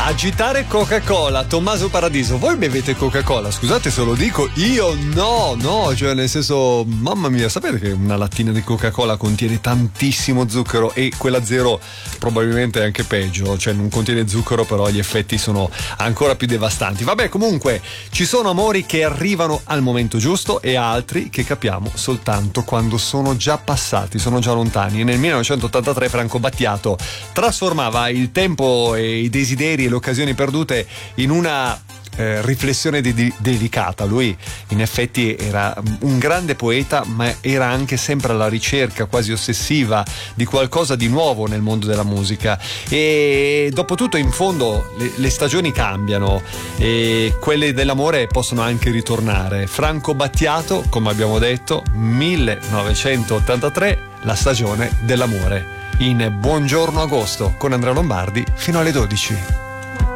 Agitare Coca-Cola, Tommaso Paradiso. Voi bevete Coca-Cola? Scusate se lo dico, io no, cioè nel senso, mamma mia, sapete che una lattina di Coca-Cola contiene tantissimo zucchero e quella zero probabilmente è anche peggio, cioè non contiene zucchero però gli effetti sono ancora più devastanti. Vabbè, comunque ci sono amori che arrivano al momento giusto e altri che capiamo soltanto quando sono già passati, sono già lontani. E nel 1983 Franco Battiato trasformava il tempo e i desideri e le occasioni perdute in una riflessione delicata. Lui in effetti era un grande poeta, ma era anche sempre alla ricerca quasi ossessiva di qualcosa di nuovo nel mondo della musica. E dopo tutto, in fondo, le stagioni cambiano e quelle dell'amore possono anche ritornare. Franco Battiato, come abbiamo detto, 1983, la stagione dell'amore, in Buongiorno Agosto con Andrea Lombardi fino alle 12.